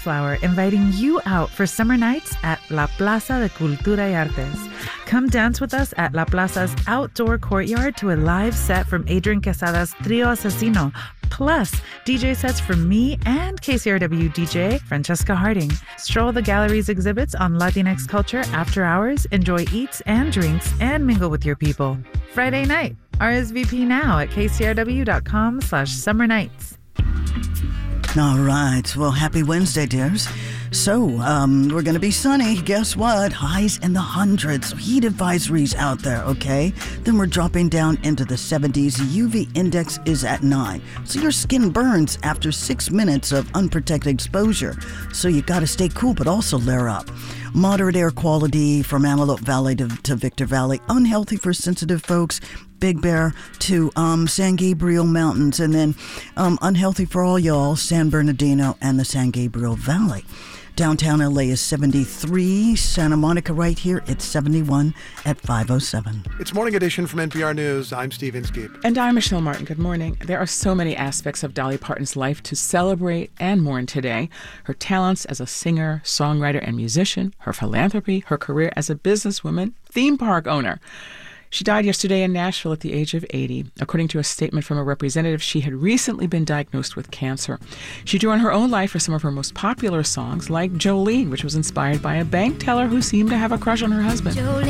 Flower inviting you out for summer nights at La Plaza de Cultura y Artes. Come dance with us at La Plaza's outdoor courtyard to a live set from Adrian Quesada's Trio Asesino, plus DJ sets from me and KCRW DJ Francesca Harding. Stroll the gallery's exhibits on Latinx culture after hours, enjoy eats and drinks, and mingle with your people. Friday night. RSVP now at kcrw.com/summernights. All right. Well, happy Wednesday, dears. So, we're going to be sunny. Guess what? Highs in the hundreds. Heat advisories out there, okay? Then we're dropping down into the 70s. UV index is at 9. So your skin burns after 6 minutes of unprotected exposure. So you got to stay cool, but also layer up. Moderate air quality from Antelope Valley to Victor Valley. Unhealthy for sensitive folks. Big Bear to San Gabriel Mountains. And then unhealthy for all y'all, San Bernardino and the San Gabriel Valley. Downtown LA is 73. Santa Monica right here, it's 71 at 507. It's Morning Edition from NPR News. I'm Steve Inskeep. And I'm Michelle Martin. Good morning. There are so many aspects of Dolly Parton's life to celebrate and mourn today. Her talents as a singer, songwriter, and musician, her philanthropy, her career as a businesswoman, theme park owner. She died yesterday in Nashville at the age of 80. According to a statement from a representative, she had recently been diagnosed with cancer. She drew on her own life for some of her most popular songs, like Jolene, which was inspired by a bank teller who seemed to have a crush on her husband.